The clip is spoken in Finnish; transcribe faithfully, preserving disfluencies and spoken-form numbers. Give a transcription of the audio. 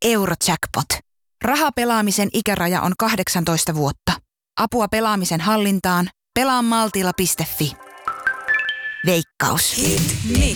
Eurojackpot. Rahapelaamisen ikäraja on kahdeksantoista vuotta. Apua pelaamisen hallintaan. pelaa maltilla piste fi. Veikkaus. Hit Mix.